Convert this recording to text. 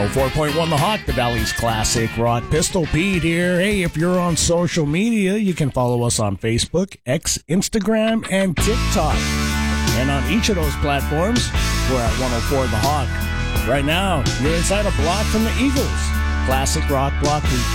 4.1 The Hawk, the Valley's classic rock. Pistol Pete here. Hey, if you're on social media, you can follow us on Facebook, X, Instagram, and TikTok. And on each of those platforms, we're at 104 The Hawk. Right now, you're inside a block from the Eagles. Classic rock block.